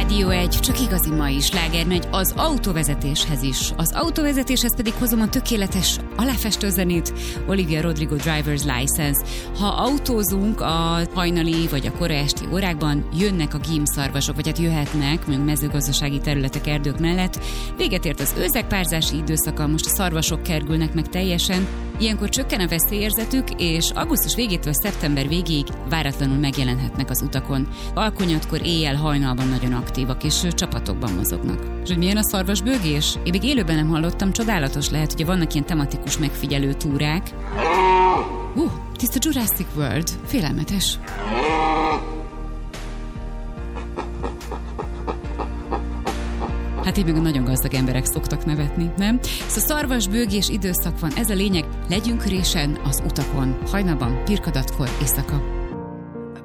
Rádió 1, csak igazi mai sláger megy az autóvezetéshez is. Az autóvezetéshez pedig hozom a tökéletes aláfestő zenét, Olivia Rodrigo Driver's License. Ha autózunk a hajnali vagy a kora esti órákban, jönnek a gímszarvasok, vagy hát jöhetnek, mondjuk mezőgazdasági területek, erdők mellett. Véget ért az őszekpárzási időszaka, most a szarvasok kergülnek meg teljesen. Ilyenkor csökken a veszélyérzetük, és augusztus végétől szeptember végéig váratlanul megjelenhetnek az utakon. Alkonyatkor, éjjel, hajnalban nagyon aktívak, és csapatokban mozognak. És hogy milyen a szarvasbőgés? Én még élőben nem hallottam, csodálatos lehet, ugye vannak ilyen tematikus megfigyelő túrák. Tiszta Jurassic World, félelmetes. Hát így meg a nagyon gazdag emberek szoktak nevetni, nem? Szóval szarvasbőgés időszak van, ez a lényeg, legyünk résen az utakon, hajnalban, pirkadatkor, éjszaka.